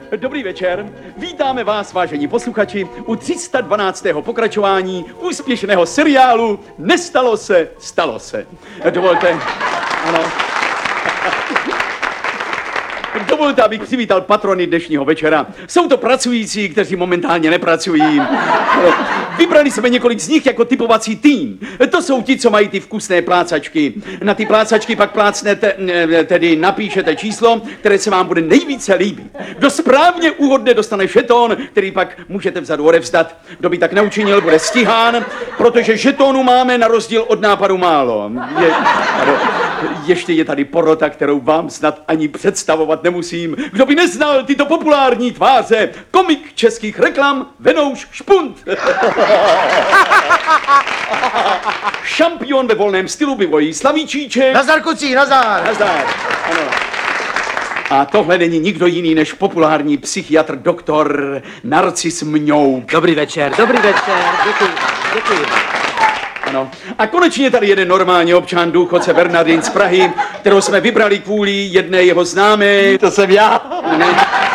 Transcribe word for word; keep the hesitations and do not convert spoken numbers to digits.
Dobrý večer. Vítáme vás, vážení posluchači, u tři sta dvanáctého pokračování úspěšného seriálu Nestalo se, stalo se. Dovolte, ano. Dovolte, abych přivítal patrony dnešního večera. Jsou to pracující, kteří momentálně nepracují. Vybrali jsme několik z nich jako typovací tým. To jsou ti, co mají ty vkusné plácačky. Na ty plácačky pak plácnete, tedy napíšete číslo, které se vám bude nejvíce líbit. Kdo správně uhodne, dostane žeton, který pak můžete vzadu odevzdat. Kdo by tak neučinil, bude stíhán, protože žetonů máme na rozdíl od nápadu málo. Je, ano, ještě je tady porota, kterou vám snad ani představovat nemusím. Kdo by neznal tyto populární tváře, komik českých reklam Venouš Špunt. Šampion ve volném stylu Bivojí Slavíčíček. Nazar, kucí, nazar. Nazdar, ano. A tohle není nikdo jiný než populární psychiatr doktor Narcis Mňouk. Dobrý večer, dobrý večer, děkuji vám, děkuji vám. Ano. A konečně tady jeden normální občan, důchodce Bernardin z Prahy, kterou jsme vybrali kvůli jedné jeho známé. To jsem já. Ne,